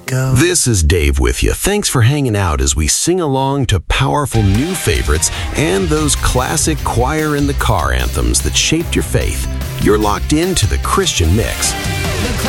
go. This is Dave with you. Thanks for hanging out as we sing along to powerful new favorites and those classic choir in the car anthems that shaped your faith. You're locked into the Christian Mix.